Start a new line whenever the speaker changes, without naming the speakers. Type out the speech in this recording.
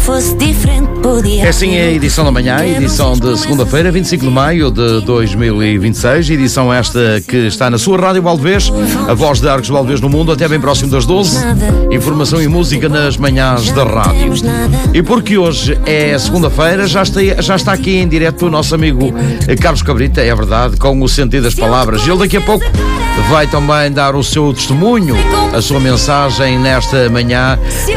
fosse diferente, podia.
É assim a edição da manhã, edição de segunda-feira, 25 de maio de 2026. Edição esta que está na sua Rádio Valdevez, a voz de Arcos Valdevez no mundo, até bem próximo das 12. Informação e música nas manhãs da rádio. E porque hoje é segunda-feira, já está aqui em direto o nosso amigo Carlos Cabrita, é verdade, com o sentido das palavras. Ele daqui a pouco vai também dar o seu testemunho, a sua mensagem nesta manhã